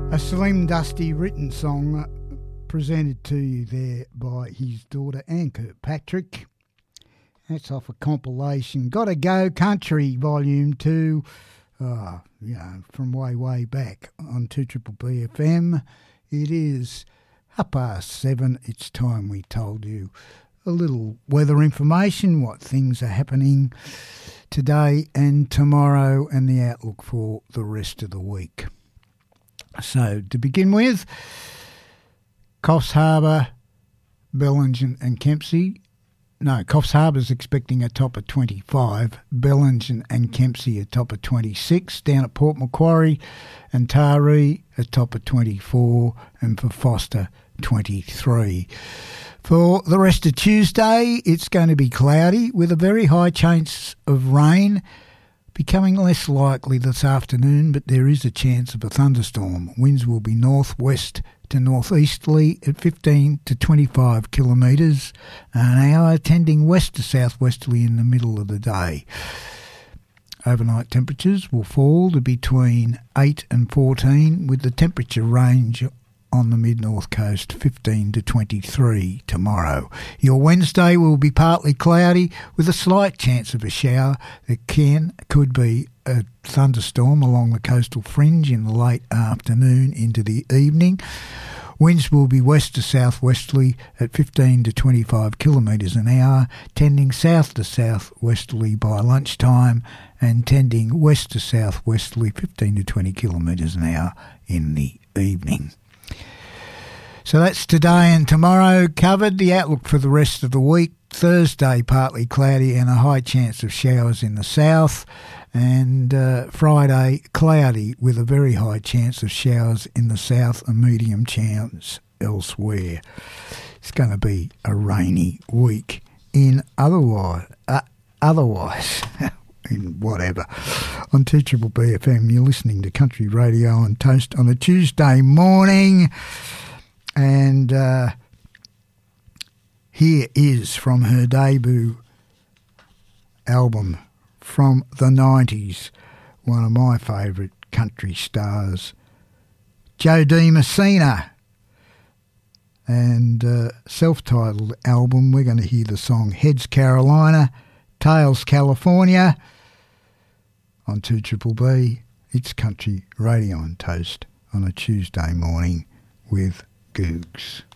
A Slim Dusty written song presented to you there by his daughter Ann Kirkpatrick. That's off a compilation, Gotta Go Country Volume 2, from way back on 2BBB FM. It is 7:30. It's time we told you a little weather information, what things are happening today and tomorrow, and the outlook for the rest of the week. So, to begin with, Coffs Harbour, Bellingen and Kempsey. No, Coffs Harbour's expecting a top of 25, Bellingen and Kempsey a top of 26, down at Port Macquarie and Taree a top of 24, and for Foster 23. For the rest of Tuesday, it's going to be cloudy with a very high chance of rain, becoming less likely this afternoon, but there is a chance of a thunderstorm. Winds will be northwest to northeasterly at 15 to 25 kilometres an hour, tending west to southwesterly in the middle of the day. Overnight temperatures will fall to between 8 and 14, with the temperature range on the mid-north coast 15 to 23 tomorrow. Your Wednesday will be partly cloudy with a slight chance of a shower that could be a thunderstorm along the coastal fringe in the late afternoon into the evening. Winds will be west to southwesterly at 15 to 25 kilometres an hour, tending south to southwesterly by lunchtime and tending west to southwesterly 15 to 20 kilometres an hour in the evening. So that's today and tomorrow covered. The outlook for the rest of the week: Thursday partly cloudy and a high chance of showers in the south, and Friday cloudy with a very high chance of showers in the south and medium chance elsewhere. It's going to be a rainy week in otherwise in whatever. On 2BBB FM, you're listening to Country Radio on Toast on a Tuesday morning. And here is from her debut album from the 90s, one of my favourite country stars, Jo Dee Messina. And self-titled album, we're going to hear the song Heads Carolina, Tails California on 2BBB. It's Country Radio on Toast on a Tuesday morning with Googs.